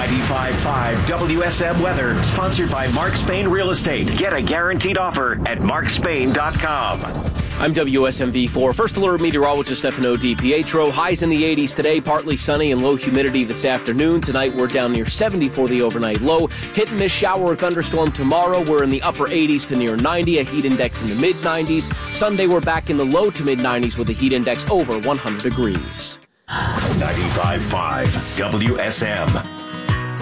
95.5 WSM weather, sponsored by Mark Spain Real Estate. Get a guaranteed offer at markspain.com. I'm WSMV4 First Alert meteorologist Stefano DiPietro. Highs in the 80s today, partly sunny and low humidity this afternoon. Tonight we're down near 70 for the overnight low. Hit and miss shower or thunderstorm tomorrow. We're in the upper 80s to near 90, a heat index in the mid 90s. Sunday we're back in the low to mid 90s with a heat index over 100 degrees. 95.5 WSM.